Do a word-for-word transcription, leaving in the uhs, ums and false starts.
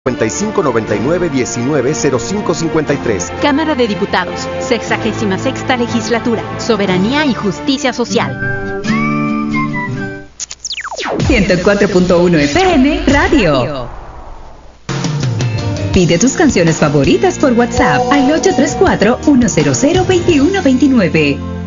noventa y cinco noventa y nueve diecinueve cero cinco cincuenta y tres. Cámara de Diputados, sexagésima sexta legislatura, Soberanía y Justicia Social. ciento cuatro punto uno F M Radio. Pide tus canciones favoritas por WhatsApp al ocho tres cuatro, uno cero cero, dos uno dos nueve.